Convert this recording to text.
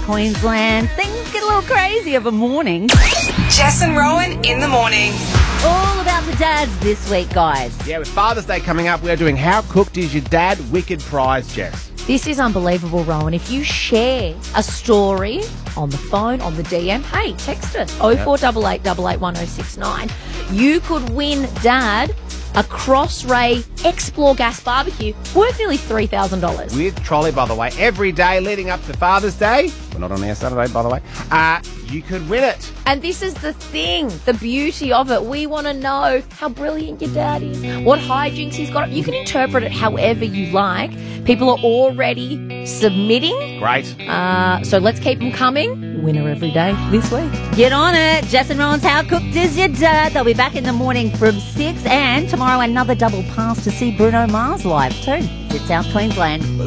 Queensland. Things get a little crazy of a morning. Jess and Rowan in the morning. All about the dads this week, guys. Yeah, with Father's Day coming up, we are doing How Cooked Is Your Dad? Wicked Prize, Jess. This is unbelievable, Rowan. If you share a story on the phone, on the DM, hey, text us 0488 881069. You could win Dad a Crossray Explore Gas Barbecue worth nearly $3,000. With trolley, by the way, every day leading up to Father's Day. We're not on air Saturday, by the way. You could win it. And this is the thing, the beauty of it. We want to know how brilliant your dad is, what hijinks he's got. You can interpret it however you like. People are already submitting. Great. So let's keep them coming. Winner every day this week. Get on it. Jess and Rowan's How Cooked Is Your Dad? They'll be back in the morning from 6, and tomorrow another double pass to see Bruno Mars live too. It's South Queensland.